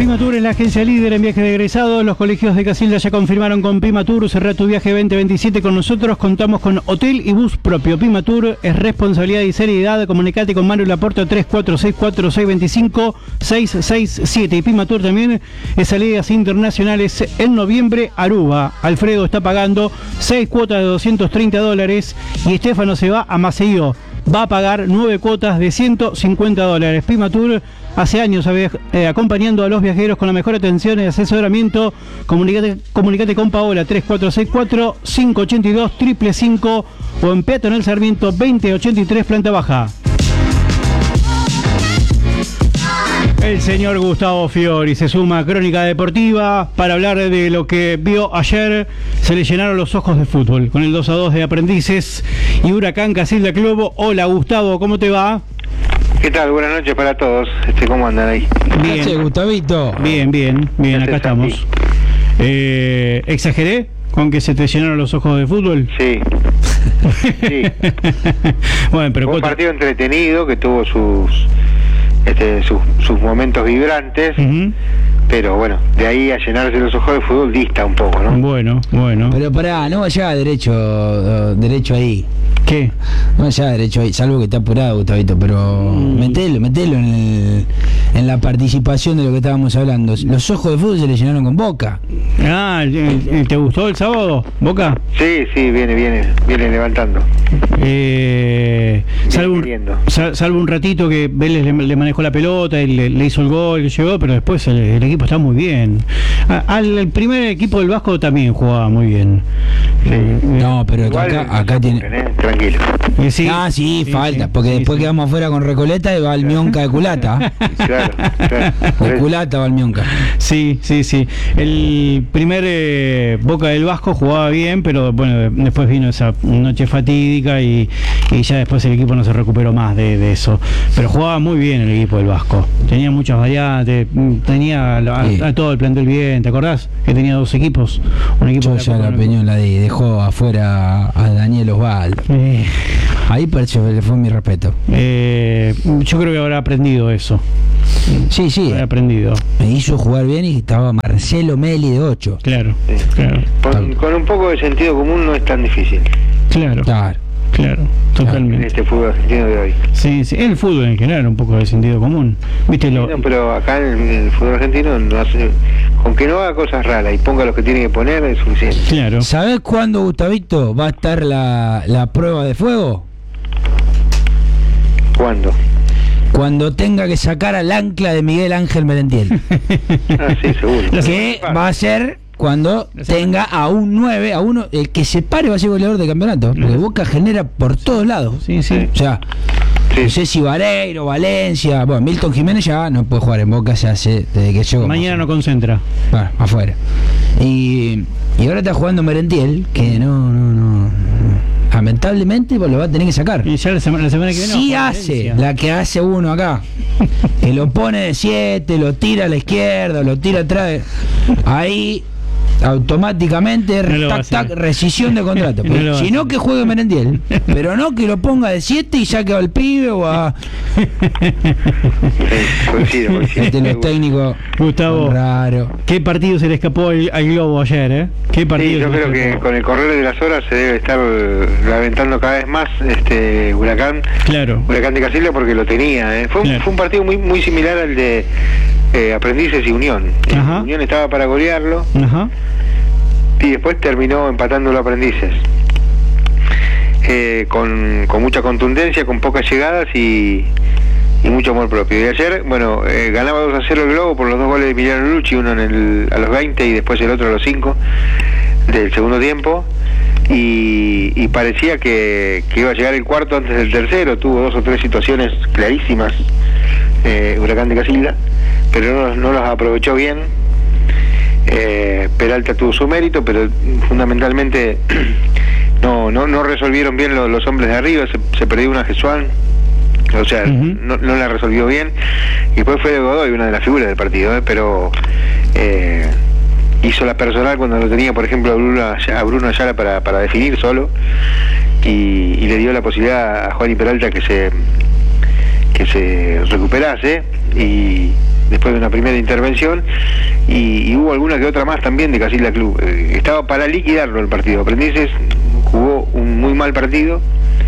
Primatur es la agencia líder en viajes de egresados. Los colegios de Casilda ya confirmaron con Primatur. Cerrá tu viaje 2027 con nosotros. Contamos con hotel y bus propio. Primatur es responsabilidad y seriedad. Comunicate con Manuel Laporta 3464-625-667. Y Primatur también es salidas internacionales en noviembre. Aruba. Alfredo está pagando 6 cuotas de $230 y Estefano se va a Maceió. Va a pagar 9 cuotas de $150. Primatur hace años acompañando a los viajeros con la mejor atención y asesoramiento. Comunicate con Paola 3464-582-555 o en Peatonal Sarmiento 2083, planta baja. El señor Gustavo Fiori se suma a Crónica Deportiva para hablar de lo que vio ayer. Se le llenaron los ojos de fútbol con el 2-2 de Aprendices y Huracán Casilda Club. Hola Gustavo, ¿cómo te va? ¿Qué tal? Buenas noches para todos. ¿Cómo andan ahí? Bien. ¿Qué hace, Gustavito? Bien, acá estamos. ¿Exageré con que se te llenaron los ojos de fútbol? Sí. Bueno, pero fue un partido entretenido que tuvo sus momentos vibrantes. Pero bueno, de ahí a llenarse los ojos de fútbol dista un poco, ¿no? Bueno. Pero pará, no vaya derecho ahí. ¿Qué? No vaya derecho ahí, salvo que está apurado, Gustavito, pero metelo en la participación de lo que estábamos hablando. Los ojos de fútbol se le llenaron con Boca. Ah, ¿te gustó el sábado, Boca? Sí, viene levantando. Salvo un ratito que Vélez le manejó la pelota y le hizo el gol, le llegó, pero después el equipo está muy bien. El primer equipo del Vasco también jugaba muy bien. No, pero igual, acá tiene... tranquilo. Sí, falta, porque después quedamos afuera con Recoleta y va el Mionca de Culata. Claro. De Culata va el Mionca. Sí. El primer Boca del Vasco jugaba bien, pero bueno, después vino esa noche fatídica y ya después el equipo no se recuperó más de eso. Pero jugaba muy bien el equipo del Vasco. Tenía muchas variantes, tenía a todo el plantel bien. ¿Te acordás? Que tenía 2 equipos. Un equipo ya la Peñón dejó afuera a Daniel Osvaldo. Ahí fue mi respeto. Yo creo que habrá aprendido eso. Sí. Habrá aprendido. Me hizo jugar bien y estaba Marcelo Meli de 8. Claro. Con un poco de sentido común no es tan difícil. Claro, totalmente. En este fútbol argentino de hoy. Sí, el fútbol en general, un poco de sentido común. ¿Viste No, pero acá en el fútbol argentino no hace, con que no haga cosas raras y ponga lo que tiene que poner es suficiente. Claro. ¿Sabés cuándo, Gustavito, va a estar la prueba de fuego? ¿Cuándo? Cuando tenga que sacar al ancla de Miguel Ángel Merentiel. Sí, seguro. Que va a ser cuando tenga a un 9, a uno, el que se pare va a ser goleador de campeonato, porque Boca genera por todos lados. Sí. O sea, no sé si Vareiro, Valencia, bueno, Milton Jiménez ya no puede jugar en Boca, se hace desde que llegó. Mañana no concentra. Bueno, afuera. Y ahora está jugando Merentiel, que no. Lamentablemente lo va a tener que sacar. Y ya la semana que viene. Sí hace, la que hace uno acá. Que lo pone de 7, lo tira a la izquierda, lo tira atrás. Ahí automáticamente rescisión de contrato. Si no, que juegue Merentiel, pero no que lo ponga de 7 y saque al pibe o a coincido. los técnicos. Gustavo, raro. ¿Qué partido se le escapó al Globo ayer, ¿Qué partido? Sí, yo creo que con el correr de las horas se debe estar lamentando cada vez más Huracán. Claro. Huracán de Casilda, porque lo tenía. Fue un partido muy similar al de Aprendices y Unión. Unión estaba para golearlo. Ajá. Y después terminó empatándolo Aprendices. Con mucha contundencia, con pocas llegadas y mucho amor propio. Y ayer, ganaba 2-0 el Globo por los 2 goles de Emiliano Lucci, uno a los 20 y después el otro a los 5 del segundo tiempo. Y parecía que iba a llegar el cuarto antes del tercero. Tuvo 2 o 3 situaciones clarísimas Huracán de Casilda, pero no las aprovechó bien. Peralta tuvo su mérito, pero fundamentalmente no resolvieron bien los hombres de arriba. Se perdió una Jesuán, o sea, no la resolvió bien. Y después fue de Godoy, una de las figuras del partido, pero hizo la personal cuando lo tenía, por ejemplo, a Bruno Ayala para definir solo, y le dio la posibilidad a Juan y Peralta que se recuperase, y después de una primera intervención, y hubo alguna que otra más también de Casilda Club. Estaba para liquidarlo el partido. Aprendices jugó un muy mal partido,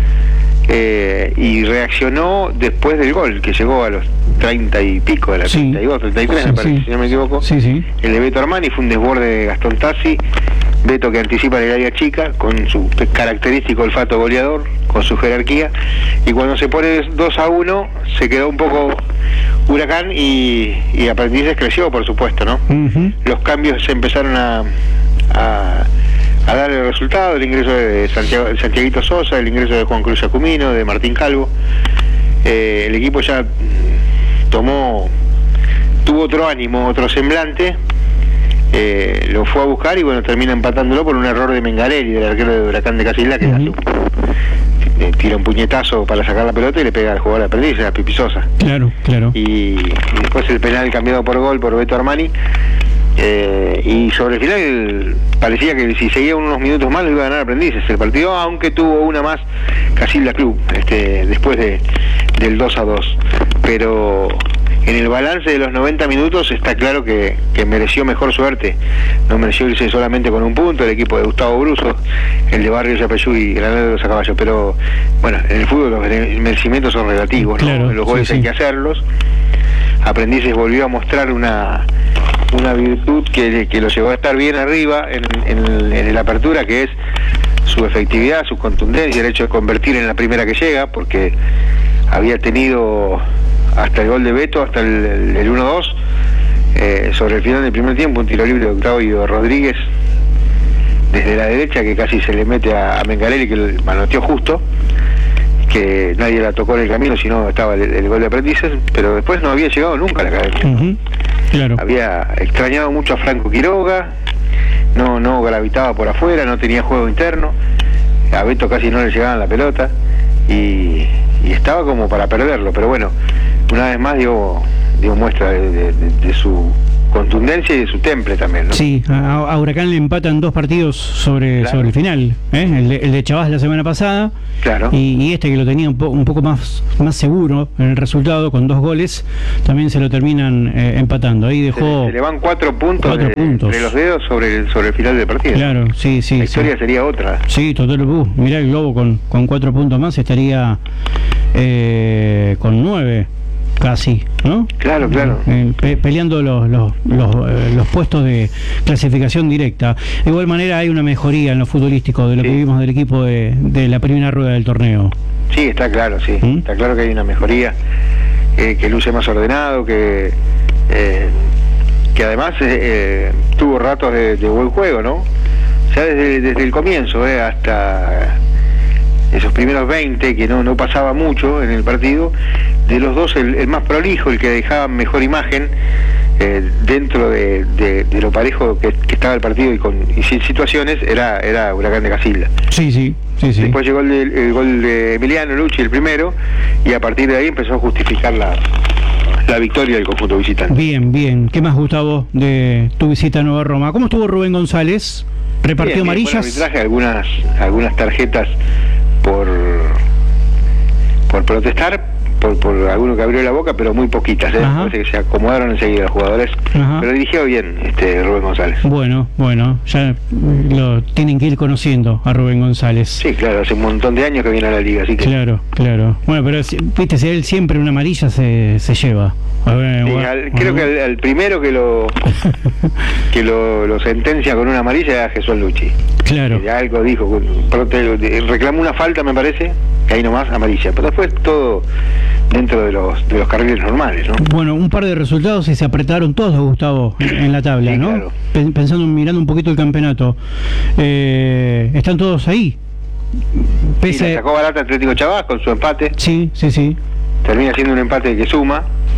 y reaccionó después del gol, que llegó a los 30 y pico, de la 32, 33 me parece, si no me equivoco. El de Beto Armani fue un desborde de Gastón Tassi. Beto, que anticipa en el área chica, con su característico olfato goleador, con su jerarquía, y cuando se pone 2-1, se quedó un poco Huracán, y Aprendices creció, por supuesto, ¿no? Los cambios se empezaron a dar el resultado, el ingreso de Santiaguito Sosa, el ingreso de Juan Cruz Acumino, de Martín Calvo. El equipo ya tuvo otro ánimo, otro semblante. Lo fue a buscar y bueno, termina empatándolo por un error de Mengarelli, del arquero de Huracán de Casilda, que tira un puñetazo para sacar la pelota y le pega al jugador de Aprendices, a Pipi Sosa. Claro. Y después el penal cambiado por gol por Beto Armani. Y sobre el final parecía que si seguía unos minutos más lo iba a ganar Aprendices el partido, aunque tuvo una más Casilda Club después del 2-2. Pero en el balance de los 90 minutos está claro que mereció mejor suerte. No mereció irse solamente con un punto el equipo de Gustavo Bruso, el de Barrio Yapeyú y Granadero de los Acaballos. Pero bueno, en el fútbol los merecimientos son relativos, ¿no? Claro, los goles hay que hacerlos. Aprendices volvió a mostrar una virtud que lo llevó a estar bien arriba en la apertura, que es su efectividad, su contundencia, el hecho de convertir en la primera que llega, porque había tenido hasta el gol de Beto, hasta el 1-2, sobre el final del primer tiempo, un tiro libre de Octavio Rodríguez desde la derecha, que casi se le mete a Mengarelli, que lo manoteó justo, que nadie la tocó en el camino, sino estaba el gol de Aprendices, pero después no había llegado nunca a la academia. Claro. Había extrañado mucho a Franco Quiroga, no gravitaba por afuera, no tenía juego interno, a Beto casi no le llegaban la pelota, y estaba como para perderlo, pero bueno, una vez más dio muestra de su contundencia y de su temple también, ¿no? Sí, a Huracán le empatan 2 partidos sobre el final, el de Chavás la semana pasada, claro, y este que lo tenía un poco más seguro en el resultado, con 2 goles, también se lo terminan empatando. Ahí dejó... Se le van 4 puntos de los dedos sobre el final del partido. Claro, sí. La historia sería otra. Sí, total. Mirá el Globo con 4 puntos más, estaría con 9. Casi, ¿no? Claro. Peleando los puestos de clasificación directa. De igual manera hay una mejoría en lo futbolístico de lo que vimos del equipo de la primera rueda del torneo. Sí, está claro, sí. Está claro que hay una mejoría, que luce más ordenado, que además tuvo ratos de buen juego, ¿no? Ya desde el comienzo, hasta esos primeros 20, que no pasaba mucho en el partido. De los dos, el más prolijo, el que dejaba mejor imagen dentro de lo parejo que estaba el partido y sin situaciones, era Huracán de Casilda. Sí. Después llegó el gol de Emiliano Lucci, el primero, y a partir de ahí empezó a justificar la victoria del conjunto visitante. Bien. ¿Qué más, Gustavo, de tu visita a Nueva Roma? ¿Cómo estuvo Rubén González? ¿Repartió amarillas? Traje algunas tarjetas por protestar, por alguno que abrió la boca, pero muy poquitas, parece que se acomodaron enseguida los jugadores. Pero dirigió bien Rubén González. Bueno, ya lo tienen que ir conociendo a Rubén González. Sí, claro, hace un montón de años que viene a la liga, así que... Claro. Bueno, pero viste, si él siempre una amarilla se lleva. Creo que al primero que lo sentencia con una amarilla es Jesús Lucci. Claro. Ya algo dijo, reclamó una falta, me parece, que ahí nomás amarilla, pero después todo dentro de los carriles normales, ¿no? Bueno, un par de resultados y se apretaron todos, Gustavo, en la tabla, sí, ¿no? Claro. Mirando un poquito el campeonato, están todos ahí. Y le sacó barata Atlético Chavás con su empate. Sí. Termina siendo un empate que suma.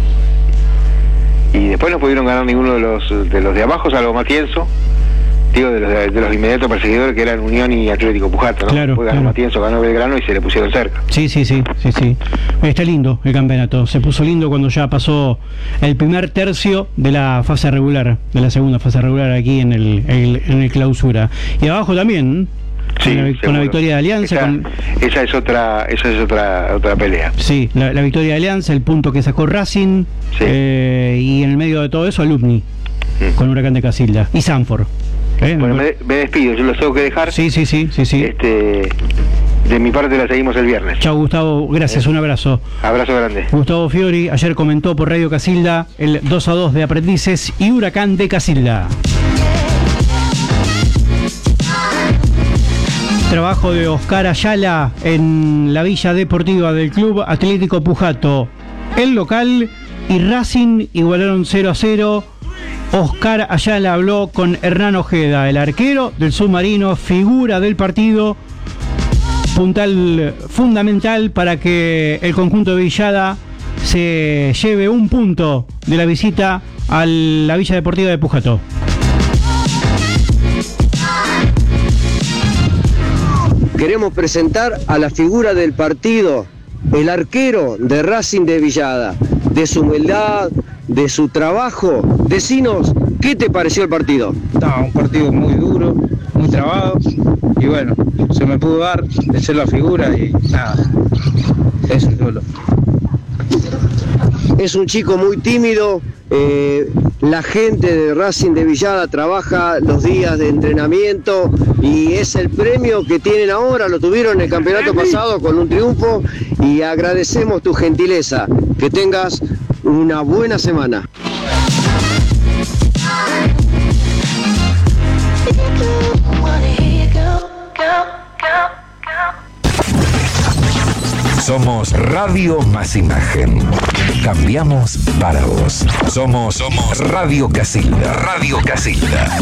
Y después no pudieron ganar ninguno de los de abajo, salvo Matienzo. Digo, de los inmediatos perseguidores, que eran Unión y Atlético Pujato, ¿no? Claro, después ganó Matienzo, ganó Belgrano y se le pusieron cerca. Sí. Está lindo el campeonato. Se puso lindo cuando ya pasó el primer tercio de la fase regular, de la segunda fase regular aquí en el clausura. Y abajo también, con la victoria de Alianza. Esa es otra pelea. Sí, la victoria de Alianza, el punto que sacó Racing, y en el medio de todo eso Alumni, con Huracán de Casilda y Sanford. Bueno, me despido, yo los tengo que dejar. Sí. De mi parte la seguimos el viernes. Chao, Gustavo, gracias, un abrazo. Abrazo grande. Gustavo Fiori ayer comentó por Radio Casilda el 2-2 de Aprendices y Huracán de Casilda. Trabajo de Oscar Ayala en la Villa Deportiva del Club Atlético Pujato. El local y Racing igualaron 0-0. Oscar Ayala habló con Hernán Ojeda, el arquero del Submarino, figura del partido, puntal fundamental para que el conjunto de Villada se lleve un punto de la visita a la Villa Deportiva de Pujato. Queremos presentar a la figura del partido, el arquero de Racing de Villada, de su humildad, de su trabajo. Decinos, ¿qué te pareció el partido? Un partido muy duro, muy trabado, y bueno, se me pudo dar de ser la figura y nada, eso es solo. Es un chico muy tímido, la gente de Racing de Villada trabaja los días de entrenamiento y es el premio que tienen ahora, lo tuvieron en el campeonato pasado con un triunfo y agradecemos tu gentileza, que tengas una buena semana. Somos Radio Más Imagen. Cambiamos para vos. Somos Radio Casilda. Radio Casilda.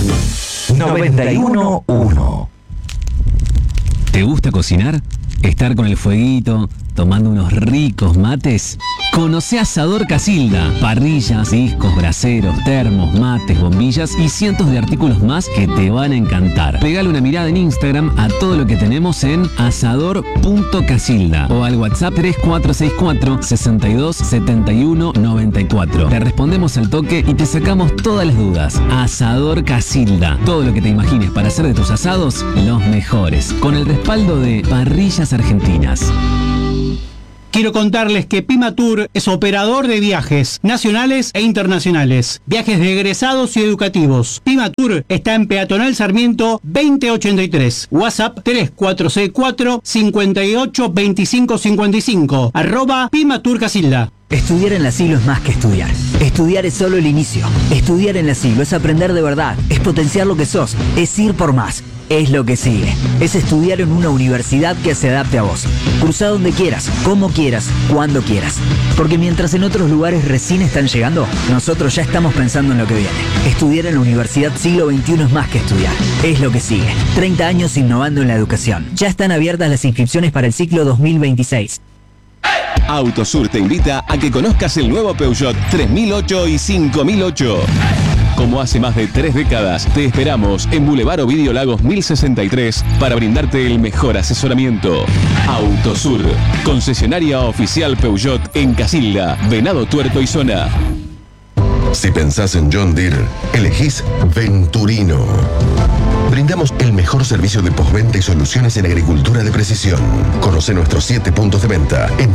91.1. ¿Te gusta cocinar? ¿Estar con el fueguito, tomando unos ricos mates? Conoce Asador Casilda. Parrillas, discos, braseros, termos, mates, bombillas y cientos de artículos más que te van a encantar. Pegale una mirada en Instagram a todo lo que tenemos en asador.casilda o al WhatsApp 3464 62 71 94. Te respondemos al toque y te sacamos todas las dudas. Asador Casilda. Todo lo que te imagines para hacer de tus asados los mejores. Con el respaldo de Parrillas Argentinas. Quiero contarles que Pimatur es operador de viajes nacionales e internacionales, viajes de egresados y educativos. Pimatur está en Peatonal Sarmiento 2083, WhatsApp 3464 58 25 55, @Pimatur Casilda. Estudiar en la Siglo es más que estudiar. Estudiar es solo el inicio. Estudiar en la Siglo es aprender de verdad, es potenciar lo que sos, es ir por más. Es lo que sigue. Es estudiar en una universidad que se adapte a vos. Cursá donde quieras, como quieras, cuando quieras. Porque mientras en otros lugares recién están llegando, nosotros ya estamos pensando en lo que viene. Estudiar en la Universidad Siglo XXI es más que estudiar. Es lo que sigue. 30 años innovando en la educación. Ya están abiertas las inscripciones para el ciclo 2026. Autosur te invita a que conozcas el nuevo Peugeot 3008 y 5008. Como hace más de 3 décadas, te esperamos en Boulevard Ovidio Lagos 1063 para brindarte el mejor asesoramiento. Autosur, concesionaria oficial Peugeot en Casilda, Venado Tuerto y zona. Si pensás en John Deere, elegís Venturino. Brindamos el mejor servicio de postventa y soluciones en agricultura de precisión. Conoce nuestros 7 puntos de venta en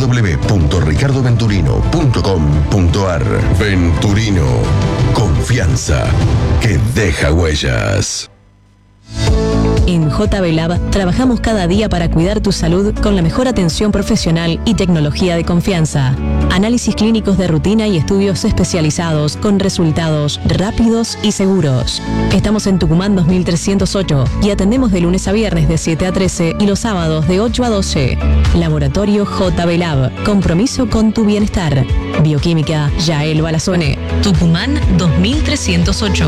www.ricardoventurino.com.ar. Venturino. Confianza que deja huellas. En JB Lab trabajamos cada día para cuidar tu salud con la mejor atención profesional y tecnología de confianza. Análisis clínicos de rutina y estudios especializados con resultados rápidos y seguros. Estamos en Tucumán 2308 y atendemos de lunes a viernes de 7 a 13 y los sábados de 8 a 12. Laboratorio JB Lab. Compromiso con tu bienestar. Bioquímica Yael Balazone. Tucumán 2308.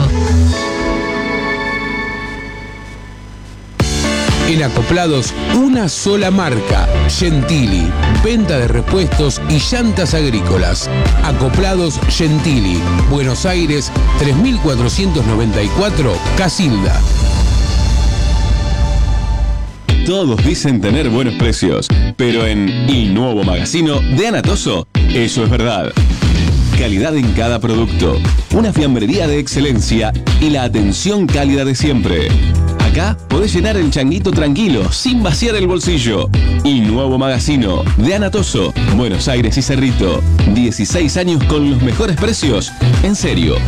En Acoplados, una sola marca, Gentili. Venta de repuestos y llantas agrícolas. Acoplados Gentili. Buenos Aires, 3494, Casilda. Todos dicen tener buenos precios, pero en El Nuevo Magazino de Anatoso, eso es verdad. calidad en cada producto, una fiambrería de excelencia y la atención cálida de siempre. Acá podés llenar el changuito tranquilo, sin vaciar el bolsillo. Y nuevo magazino de Anatoso, Buenos Aires y Cerrito. 16 años con los mejores precios. En serio.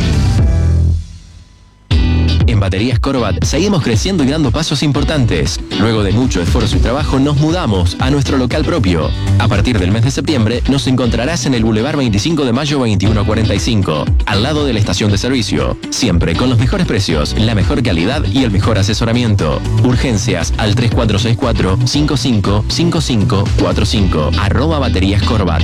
En Baterías Corbat seguimos creciendo y dando pasos importantes. Luego de mucho esfuerzo y trabajo nos mudamos a nuestro local propio. A partir del mes de septiembre nos encontrarás en el Boulevard 25 de Mayo 2145, al lado de la estación de servicio. Siempre con los mejores precios, la mejor calidad y el mejor asesoramiento. Urgencias al 3464-555545 @Baterías Corbat.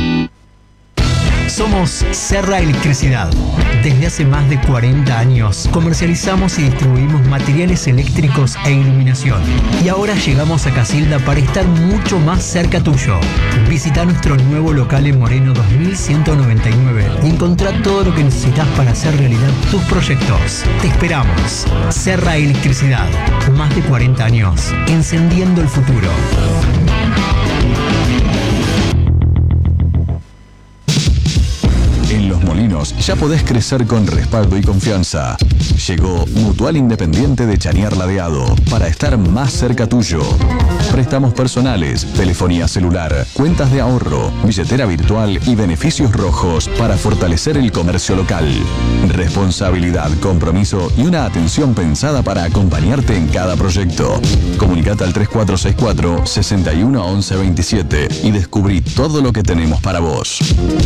Somos Serra Electricidad. Desde hace más de 40 años comercializamos y distribuimos materiales eléctricos e iluminación. Y ahora llegamos a Casilda para estar mucho más cerca tuyo. Visita nuestro nuevo local en Moreno 2199 y encontrá todo lo que necesitas para hacer realidad tus proyectos. Te esperamos. Serra Electricidad. Más de 40 años encendiendo el futuro. En Los Molinos ya podés crecer con respaldo y confianza. Llegó Mutual Independiente de Chañar Ladeado para estar más cerca tuyo. Préstamos personales, telefonía celular, cuentas de ahorro, billetera virtual y beneficios rojos para fortalecer el comercio local. Responsabilidad, compromiso y una atención pensada para acompañarte en cada proyecto. Comunicate al 3464 61 11 27 y descubrí todo lo que tenemos para vos.